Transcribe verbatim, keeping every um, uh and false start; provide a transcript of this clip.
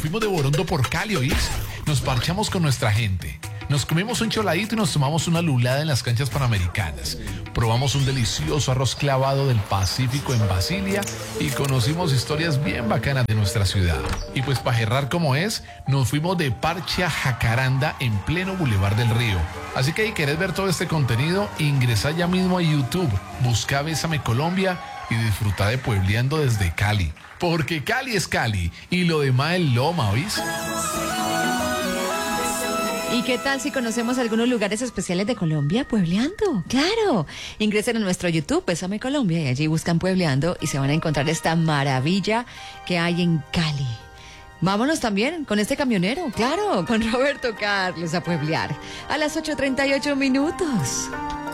Fuimos de Borondo por Cali, ¿oís? Nos parchamos con nuestra gente. Nos comimos un choladito y nos tomamos una lulada en las canchas panamericanas. Probamos un delicioso arroz clavado del Pacífico en Basilia y conocimos historias bien bacanas de nuestra ciudad. Y pues para cerrar como es, nos fuimos de parche a Jacaranda en pleno Boulevard del Río. Así que si querés ver todo este contenido, ingresa ya mismo a YouTube, busca Bésame Colombia y disfruta de Puebleando desde Cali. Porque Cali es Cali y lo demás es Loma, ¿oís? ¿Y qué tal si conocemos algunos lugares especiales de Colombia? Puebleando, claro. Ingresen a nuestro YouTube, Bésame Colombia, y allí buscan Puebleando y se van a encontrar esta maravilla que hay en Cali. Vámonos también con este camionero, claro, con Roberto Carlos a pueblear a las ocho treinta y ocho minutos.